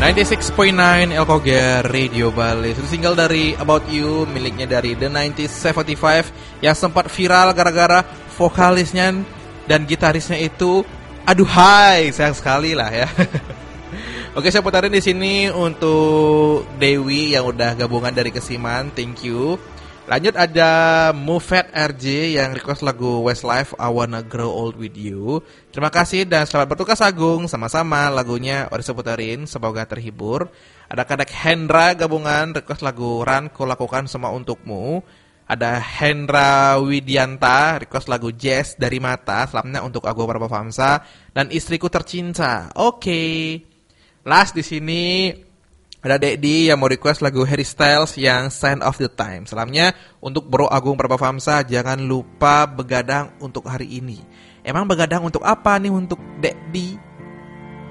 96.9 Elkoger Radio Bali. Itu single dari About You, miliknya dari The 1975 yang sempat viral gara-gara vokalisnya dan gitarisnya itu aduhai, sayang sekali lah ya. Oke, saya putarin di sini untuk Dewi yang udah gabungan dari Kesiman, thank you. Lanjut ada Mufet RJ yang request lagu Westlife I Wanna Grow Old With You. Terima kasih dan selamat bertugas Agung. Sama-sama, lagunya udah seputarin, semoga terhibur. Ada Kadek Hendra gabungan request lagu Ran Ku Lakukan Semua Untukmu. Ada Hendra Widianta request lagu Jazz Dari Mata, selamanya untuk Agung Prabhavamsa dan istriku tercinta. Oke. Last di sini ada Dedi yang mau request lagu Harry Styles yang Sign of the Time. Salamnya untuk Bro Agung Prabhavamsa, jangan lupa begadang untuk hari ini. Emang begadang untuk apa nih untuk Dedi?